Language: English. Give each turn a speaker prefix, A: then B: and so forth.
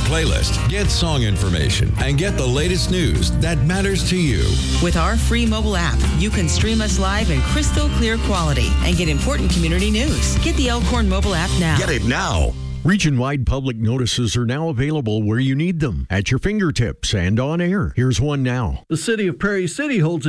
A: playlist, get song information, and get the latest news that matters to you.
B: With our free mobile app, you can stream us live in crystal clear quality and get important community news. Get the Elkhorn mobile app now.
C: Get it now.
D: Region-wide public notices are now available where you need them, at your fingertips and on air. Here's one now.
E: The city of Prairie City holds